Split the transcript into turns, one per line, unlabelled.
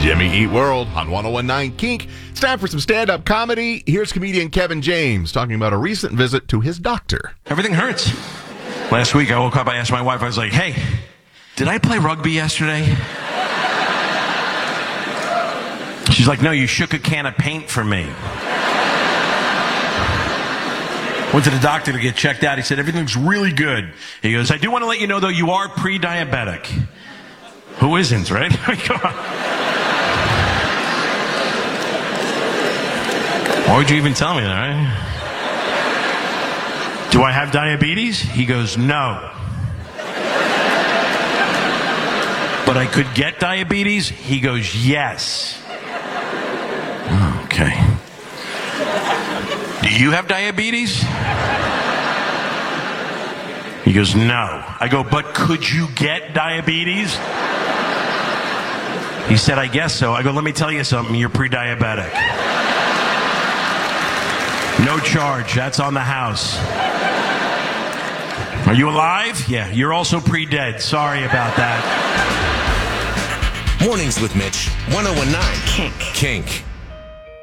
Jimmy Eat World on 1019 Kink. It's time for some stand-up comedy. Here's comedian Kevin James talking about a recent visit to his doctor.
Everything hurts. Last week I woke up, I asked my wife, I was like, hey, did I play rugby yesterday? She's like, no, you shook a can of paint for me. Went to the doctor to get checked out. He said, everything's really good. He goes, I do want to let you know, though, you are pre-diabetic. Who isn't, right? Come on. Why would you even tell me that, right? Do I have diabetes? He goes, no. But I could get diabetes? He goes, yes. Okay. Do you have diabetes? He goes, no. I go, but could you get diabetes? He said, I guess so. I go, let me tell you something. You're pre-diabetic. No charge. That's on the house. Are you alive? Yeah, you're also pre-dead. Sorry about that.
Mornings with Mitch, 1019 Kink.